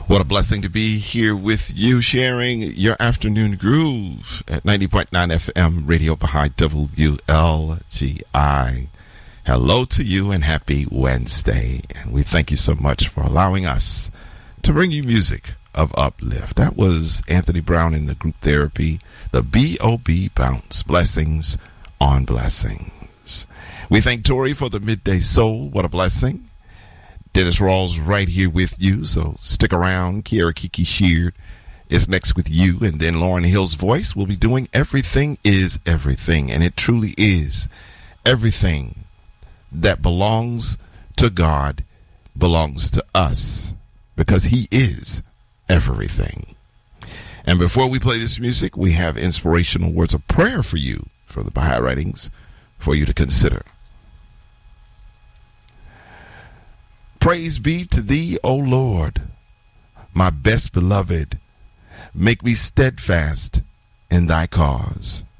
What a blessing to be here with you, sharing your afternoon groove at 90.9 FM Radio Baha'i WLGI. Hello to you and happy Wednesday. And we thank you so much for allowing us to bring you music of uplift. That was Anthony Brown in the group therapy, the B.O.B. Bounce, blessings on blessings. We thank Tori for the midday soul. What a blessing. Dennis Rawls right here with you, so stick around. Kiara Kiki Sheard is next with you, and then Lauren Hill's voice will be doing Everything is Everything, and it truly is. Everything that belongs to God belongs to us because He is everything. And before we play this music, we have inspirational words of prayer for you from the Baha'i Writings for you to consider. Praise be to thee, O Lord, my best beloved. Make me steadfast in thy cause.